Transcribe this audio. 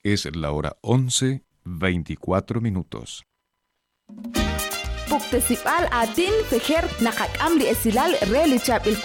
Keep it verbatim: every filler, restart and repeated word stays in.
Es la hora once, veinticuatro minutos. Puktesipal atin fejer nakakam li esilal relichap il